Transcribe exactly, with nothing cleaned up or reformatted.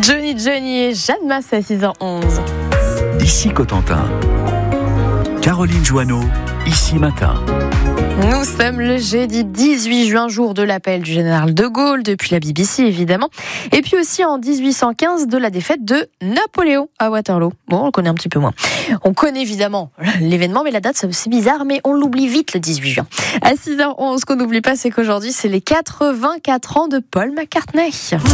Johnny Johnny et Jeanne Masse à six heures onze. Ici Cotentin. Caroline Joanneau, ici matin. Nous sommes le jeudi dix-huit juin, jour de l'appel du général de Gaulle, depuis la B B C évidemment. Et puis aussi en dix-huit cent quinze de la défaite de Napoléon à Waterloo. Bon, on le connaît un petit peu moins. On connaît évidemment l'événement, mais la date c'est bizarre, mais on l'oublie vite le dix-huit juin. À six heures onze, ce qu'on n'oublie pas, c'est qu'aujourd'hui c'est les quatre-vingt-quatre ans de Paul McCartney.